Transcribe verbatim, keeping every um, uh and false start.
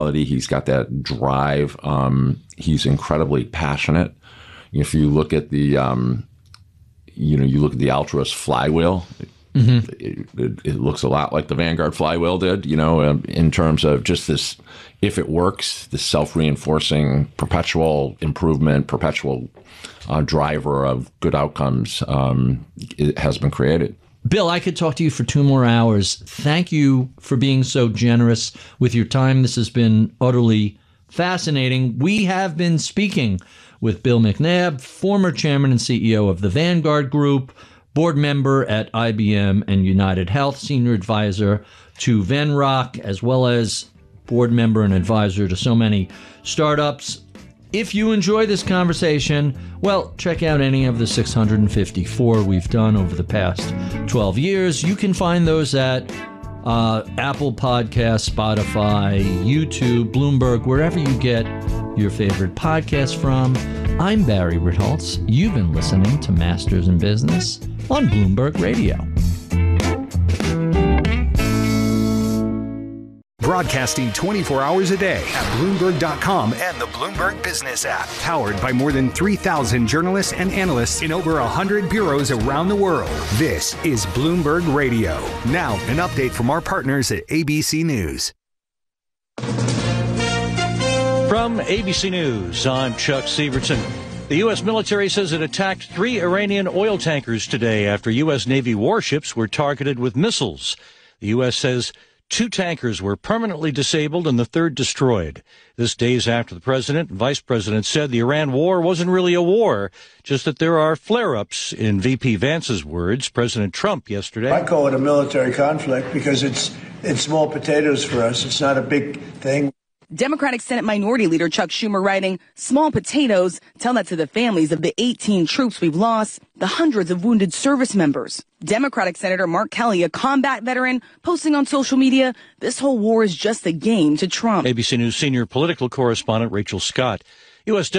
He's got that drive. Um, he's incredibly passionate. If you look at the, um, you know, you look at the Altruist flywheel, mm-hmm. it, it, it looks a lot like the Vanguard flywheel did, you know, um, in terms of just this, if it works, the self-reinforcing, perpetual improvement, perpetual uh, driver of good outcomes um, it has been created. Bill, I could talk to you for two more hours. Thank you for being so generous with your time. This has been utterly fascinating. We have been speaking with Bill McNabb, former chairman and C E O of the Vanguard Group, board member at I B M and United Health, senior advisor to Venrock, as well as board member and advisor to so many startups. If you enjoy this conversation, well, check out any of the six hundred fifty-four we've done over the past twelve years. You can find those at uh, Apple Podcasts, Spotify, YouTube, Bloomberg, wherever you get your favorite podcast from. I'm Barry Ritholtz. You've been listening to Masters in Business on Bloomberg Radio. Broadcasting twenty-four hours a day at Bloomberg dot com and the Bloomberg Business app. Powered by more than three thousand journalists and analysts in over one hundred bureaus around the world. This is Bloomberg Radio. Now, an update from our partners at A B C News. From A B C News, I'm Chuck Severson. The U S military says it attacked three Iranian oil tankers today after U S Navy warships were targeted with missiles. The U S says two tankers were permanently disabled and the third destroyed. This days after the president and vice president said the Iran war wasn't really a war, just that there are flare-ups. In V P Vance's words, President Trump yesterday. I call it a military conflict because it's it's small potatoes for us. It's not a big thing. Democratic Senate Minority Leader Chuck Schumer writing, small potatoes, tell that to the families of the eighteen troops we've lost, the hundreds of wounded service members. Democratic Senator Mark Kelly, a combat veteran, posting on social media, this whole war is just a game to Trump. A B C News senior political correspondent Rachel Scott. U S